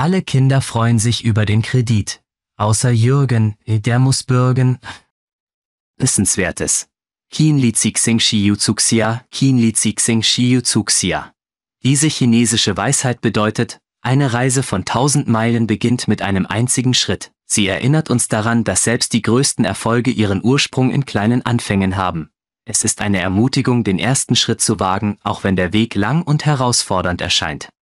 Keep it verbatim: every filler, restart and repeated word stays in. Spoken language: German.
Alle Kinder freuen sich über den Kredit. Außer Jürgen, der muss bürgen. Wissenswertes. Kin li zixing shiyu zuxia, kin li zixing shiyu zuxia. Diese chinesische Weisheit bedeutet, eine Reise von tausend Meilen beginnt mit einem einzigen Schritt. Sie erinnert uns daran, dass selbst die größten Erfolge ihren Ursprung in kleinen Anfängen haben. Es ist eine Ermutigung, den ersten Schritt zu wagen, auch wenn der Weg lang und herausfordernd erscheint.